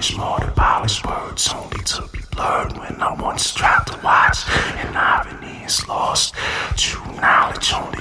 knowledge more than polished words, only to be blurred when I once tried to watch. And irony is lost. True knowledge only